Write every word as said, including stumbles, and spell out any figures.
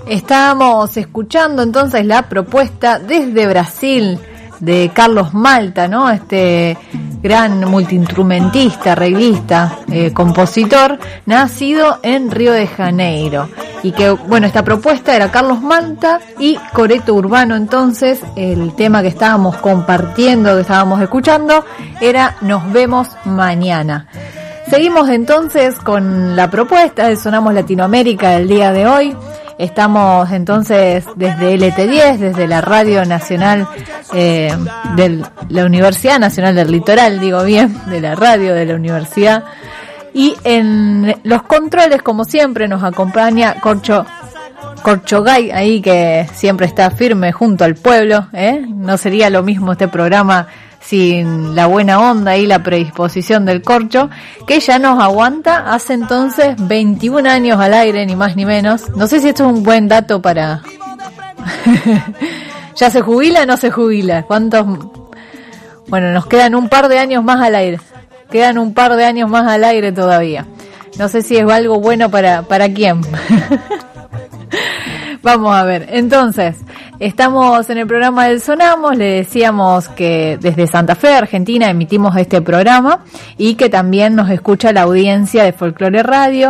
Estábamos escuchando entonces la propuesta desde Brasil de Carlos Malta, ¿no? Este gran multiinstrumentista, arreglista, eh, compositor, nacido en Río de Janeiro. Y que, bueno, esta propuesta era Carlos Malta y Coreto Urbano. Entonces, el tema que estábamos compartiendo, que estábamos escuchando, era Nos vemos mañana. Seguimos entonces con la propuesta de Sonamos Latinoamérica del día de hoy. Estamos entonces desde L T diez, desde la Radio Nacional eh, de la Universidad Nacional del Litoral, digo bien, de la radio de la universidad. Y en los controles, como siempre, nos acompaña Corcho, Corcho Gay, ahí que siempre está firme junto al pueblo, ¿eh? No sería lo mismo este programa sin la buena onda y la predisposición del Corcho, que ya nos aguanta hace entonces veintiún años al aire, ni más ni menos. No sé si esto es un buen dato para... ¿Ya se jubila o no se jubila? ¿Cuántos? Bueno, nos quedan un par de años más al aire. Quedan un par de años más al aire todavía. No sé si es algo bueno para, para quién. Vamos a ver, entonces, estamos en el programa del Sonamos, le decíamos que desde Santa Fe, Argentina, emitimos este programa y que también nos escucha la audiencia de Folklore Radio.